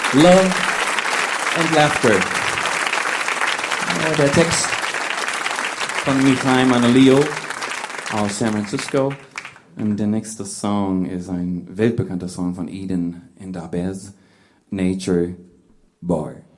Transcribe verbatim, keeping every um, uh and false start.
Love and Laughter. Ja, der Text von Michal Manalio aus San Francisco. Und der nächste Song ist ein weltbekannter Song von Eden and Abez, Nature Boy.